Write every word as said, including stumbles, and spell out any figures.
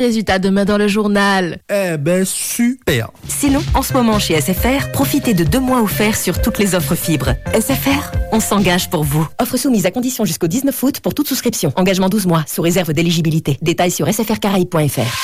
Résultat demain dans le journal. Eh ben, super. Sinon, en ce moment chez S F R, profitez de deux mois offerts sur toutes les offres fibres. S F R, on s'engage pour vous. Offre soumise à condition jusqu'au dix-neuf août pour toute souscription. Engagement douze mois, sous réserve d'éligibilité. Détails sur s f r caraïbes point f r.